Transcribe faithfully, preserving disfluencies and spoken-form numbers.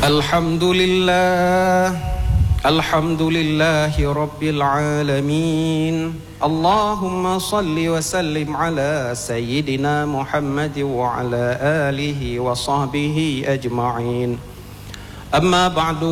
الحمد لله الحمد لله رب العالمين اللهم صل وسلم على سيدنا محمد وعلى آله وصحبه أجمعين أما بعد